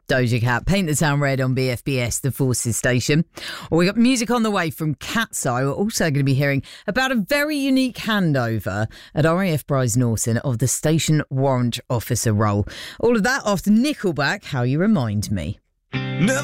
Doja Cat, Paint the Town Red on BFBS, the Forces station. Well, we got music on the way from Cat's Eye. We're also going to be hearing about a very unique handover at RAF Bryce Norton of the station warrant officer role. All of that after Nickelback, How You Remind Me. Never